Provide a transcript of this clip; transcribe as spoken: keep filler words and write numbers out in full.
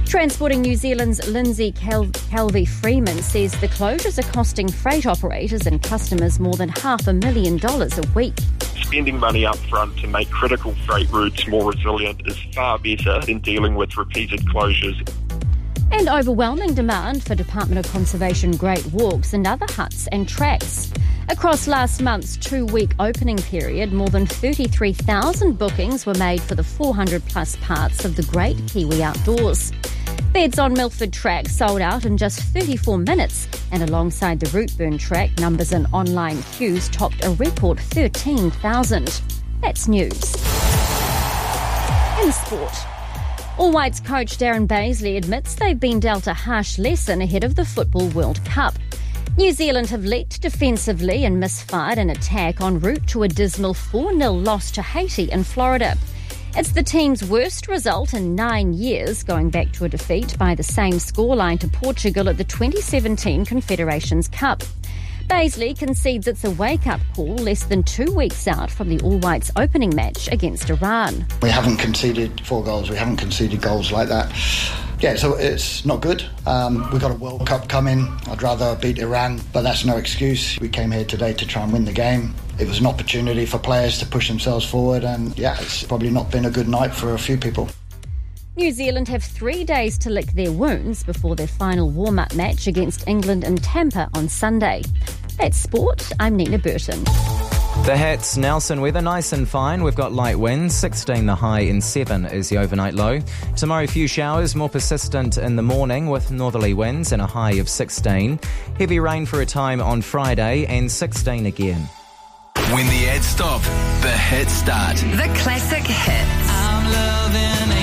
Transporting New Zealand's Lindsay Cal- Calvi-Freeman says the closures are costing freight operators and customers more than half a million dollars a week. Spending money up front to make critical freight routes more resilient is far better than dealing with repeated closures. And overwhelming demand for Department of Conservation Great Walks and other huts and tracks. Across last month's two-week opening period, more than thirty-three thousand bookings were made for the four hundred plus parts of the Great Kiwi Outdoors. Beds on Milford Track sold out in just thirty-four minutes, and alongside the Routeburn Track, numbers in online queues topped a record thirteen thousand. That's news. In sport. All Whites coach Darren Bazley admits they've been dealt a harsh lesson ahead of the Football World Cup. New Zealand have leaked defensively and misfired an attack en route to a dismal four nil loss to Haiti in Florida. It's the team's worst result in nine years, going back to a defeat by the same scoreline to Portugal at the twenty seventeen Confederations Cup. Bazley concedes it's a wake-up call less than two weeks out from the All Whites opening match against Iran. We haven't conceded four goals. We haven't conceded goals like that. Yeah, so it's not good. Um, we've got a World Cup coming. I'd rather beat Iran, but that's no excuse. We came here today to try and win the game. It was an opportunity for players to push themselves forward, and yeah, it's probably not been a good night for a few people. New Zealand have three days to lick their wounds before their final warm-up match against England in Tampa on Sunday. That's sport. I'm Nina Burton. The Hats, Nelson weather, nice and fine. We've got light winds, sixteen the high and seven is the overnight low. Tomorrow, a few showers, more persistent in the morning with northerly winds and a high of sixteen. Heavy rain for a time on Friday and sixteen again. When the ads stop, the hits start. The classic hits. I'm loving